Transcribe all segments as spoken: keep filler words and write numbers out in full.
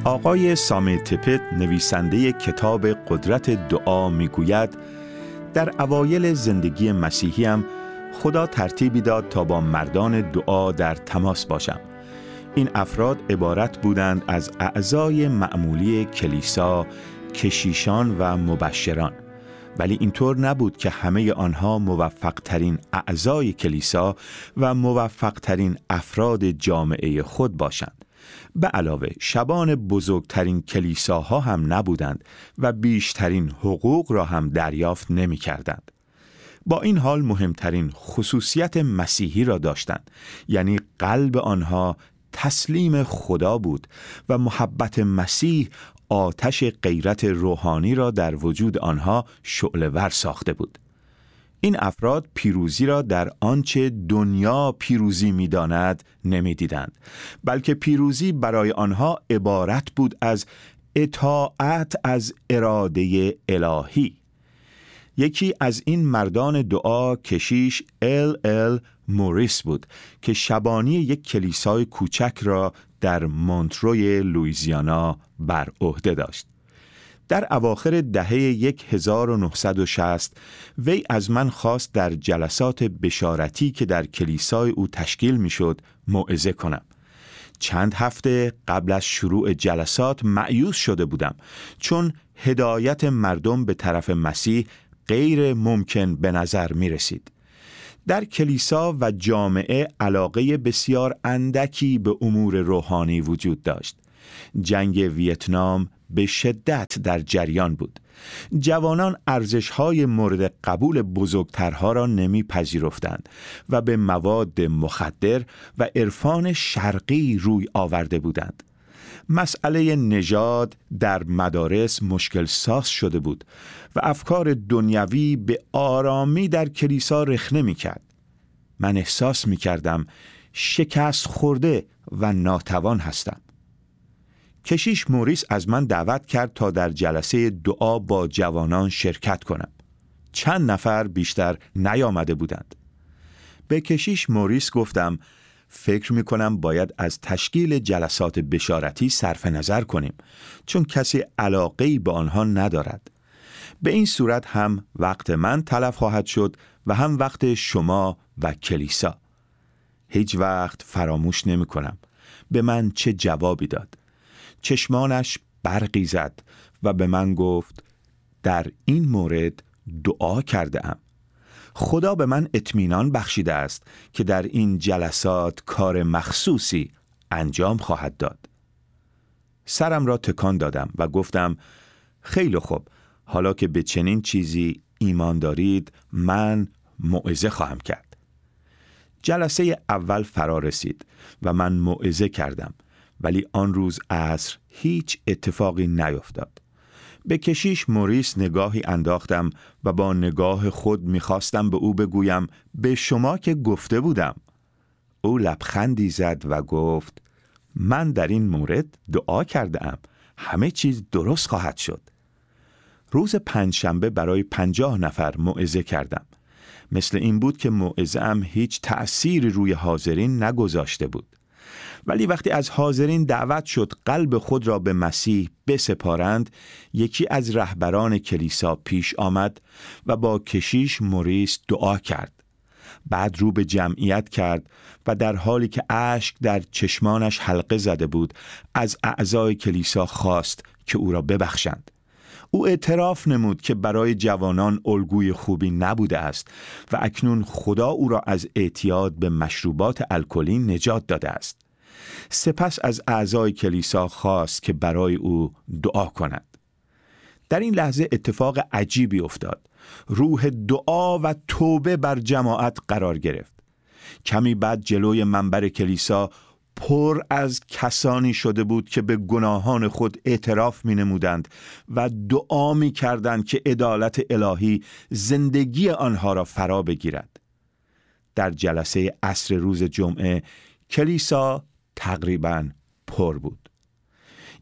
آقای سامی تپت نویسنده کتاب قدرت دعا میگوید در اوایل زندگی مسیحیم خدا ترتیبی داد تا با مردان دعا در تماس باشم. این افراد عبارت بودند از اعضای معمولی کلیسا، کشیشان و مبشران. ولی اینطور نبود که همه آنها موفق ترین اعضای کلیسا و موفق ترین افراد جامعه خود باشند. به علاوه شبان بزرگترین کلیساها هم نبودند و بیشترین حقوق را هم دریافت نمی کردند. با این حال مهمترین خصوصیت مسیحی را داشتند، یعنی قلب آنها تسلیم خدا بود و محبت مسیح آتش غیرت روحانی را در وجود آنها شعله‌ور ساخته بود. این افراد پیروزی را در آنچه دنیا پیروزی می‌داند نمی‌دیدند، بلکه پیروزی برای آنها عبارت بود از اطاعت از اراده الهی. یکی از این مردان دعا کشیش ال ال موریس بود که شبانی یک کلیسای کوچک را در مونتروی لوئیزیانا بر عهده داشت. در اواخر دهه هزار و نهصد و شصت وی از من خواست در جلسات بشارتی که در کلیسای او تشکیل میشد موعظه کنم. چند هفته قبل از شروع جلسات مایوس شده بودم، چون هدایت مردم به طرف مسیح غیر ممکن به نظر می رسید. در کلیسا و جامعه علاقه بسیار اندکی به امور روحانی وجود داشت. جنگ ویتنام به شدت در جریان بود. جوانان ارزش‌های مورد قبول بزرگترها را نمی‌پذیرفتند و به مواد مخدر و عرفان شرقی روی آورده بودند. مسئله نژاد در مدارس مشکل ساز شده بود و افکار دنیوی به آرامی در کلیسا رخنه می‌کرد. من احساس می‌کردم شکست خورده و ناتوان هستم. کشیش موریس از من دعوت کرد تا در جلسه دعا با جوانان شرکت کنم. چند نفر بیشتر نیامده بودند. به کشیش موریس گفتم فکر می کنم باید از تشکیل جلسات بشارتی صرف نظر کنیم، چون کسی علاقه‌ای به آنها ندارد. به این صورت هم وقت من تلف خواهد شد و هم وقت شما و کلیسا. هیچ وقت فراموش نمی کنم به من چه جوابی داد. چشمانش برقی زد و به من گفت در این مورد دعا کرده ام. خدا به من اطمینان بخشیده است که در این جلسات کار مخصوصی انجام خواهد داد. سرم را تکان دادم و گفتم خیلی خوب، حالا که به چنین چیزی ایمان دارید من موعظه خواهم کرد. جلسه اول فرا رسید و من موعظه کردم، ولی آن روز عصر هیچ اتفاقی نیفتاد. به کشیش موریس نگاهی انداختم و با نگاه خود میخواستم به او بگویم به شما که گفته بودم. او لبخندی زد و گفت من در این مورد دعا کرده ام. همه چیز درست خواهد شد. روز پنجشنبه برای پنجاه نفر موعظه کردم. مثل این بود که موعظه ام هیچ تأثیری روی حاضرین نگذاشته بود. ولی وقتی از حاضرین دعوت شد قلب خود را به مسیح بسپارند، یکی از رهبران کلیسا پیش آمد و با کشیش موریس دعا کرد. بعد رو به جمعیت کرد و در حالی که اشک در چشمانش حلقه زده بود از اعضای کلیسا خواست که او را ببخشند. او اعتراف نمود که برای جوانان الگوی خوبی نبوده است و اکنون خدا او را از اعتیاد به مشروبات الکلی نجات داده است. سپس از اعضای کلیسا خواست که برای او دعا کنند. در این لحظه اتفاق عجیبی افتاد. روح دعا و توبه بر جماعت قرار گرفت. کمی بعد جلوی منبر کلیسا پر از کسانی شده بود که به گناهان خود اعتراف می نمودند و دعا می کردند که عدالت الهی زندگی آنها را فرا بگیرد. در جلسه عصر روز جمعه کلیسا تقریباً پر بود.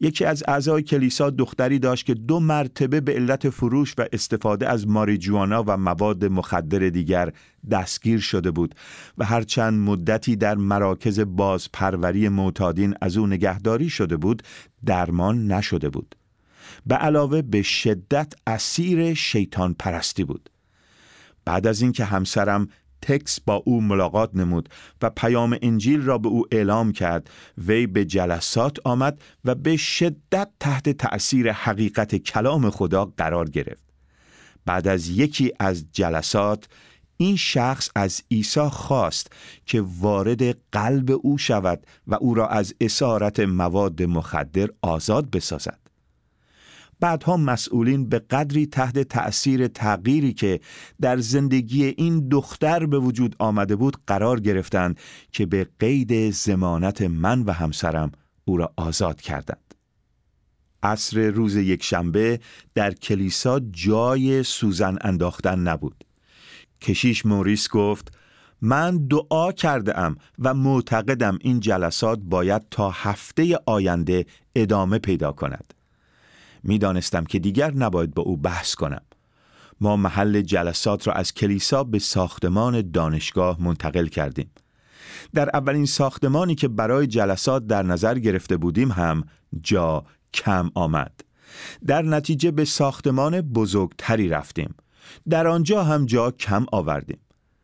یکی از اعضای کلیسا دختری داشت که دو مرتبه به علت فروش و استفاده از ماریجوانا و مواد مخدر دیگر دستگیر شده بود و هرچند مدتی در مراکز بازپروری معتادین از او نگهداری شده بود، درمان نشده بود. به علاوه به شدت اسیر شیطان پرستی بود. بعد از اینکه همسرم تکس با او ملاقات نمود و پیام انجیل را به او اعلام کرد، وی به جلسات آمد و به شدت تحت تأثیر حقیقت کلام خدا قرار گرفت. بعد از یکی از جلسات این شخص از عیسی خواست که وارد قلب او شود و او را از اسارت مواد مخدر آزاد بسازد. بعدها مسئولین به قدری تحت تأثیر تغییری که در زندگی این دختر به وجود آمده بود قرار گرفتند که به قید ضمانت من و همسرم او را آزاد کردند. عصر روز یکشنبه در کلیسا جای سوزن انداختن نبود. کشیش موریس گفت: من دعا کرده ام و معتقدم این جلسات باید تا هفته آینده ادامه پیدا کند. می دانستم که دیگر نباید با او بحث کنم. ما محل جلسات را از کلیسا به ساختمان دانشگاه منتقل کردیم. در اولین ساختمانی که برای جلسات در نظر گرفته بودیم هم جا کم آمد. در نتیجه به ساختمان بزرگتری رفتیم. در آنجا هم جا کم آوردیم.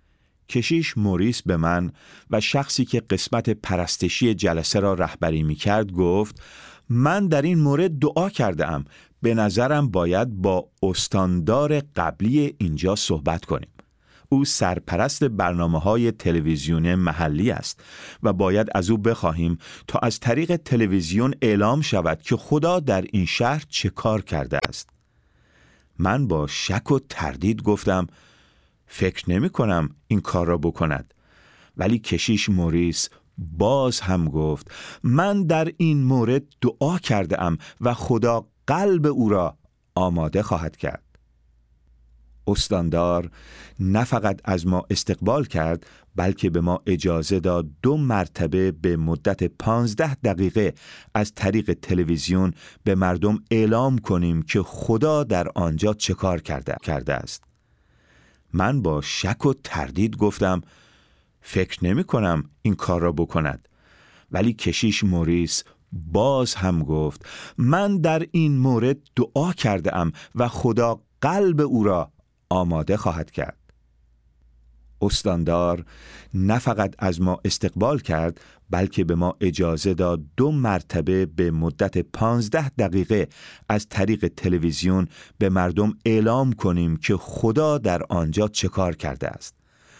کشیش موریس به من و شخصی که قسمت پرستشی جلسه را رهبری می کرد گفت: من در این مورد دعا کرده ام. به نظرم باید با استاندار قبلی اینجا صحبت کنیم. او سرپرست برنامه‌های تلویزیون محلی است و باید از او بخواهیم تا از طریق تلویزیون اعلام شود که خدا در این شهر چه کار کرده است. من با شک و تردید گفتم: فکر نمی کنم این کار را بکند. ولی کشیش موریس باز هم گفت: من در این مورد دعا کرده ام و خدا قلب او را آماده خواهد کرد. استاندار نه فقط از ما استقبال کرد، بلکه به ما اجازه داد دو مرتبه به مدت پانزده دقیقه از طریق تلویزیون به مردم اعلام کنیم که خدا در آنجا چه کار کرده کرده است. من با شک و تردید گفتم: فکر نمی کنم این کار را بکند. ولی کشیش موریس باز هم گفت: من در این مورد دعا کرده ام و خدا قلب او را آماده خواهد کرد. استاندار نه فقط از ما استقبال کرد، بلکه به ما اجازه داد دو مرتبه به مدت پانزده دقیقه از طریق تلویزیون به مردم اعلام کنیم که خدا در آنجا چه کار کرده است.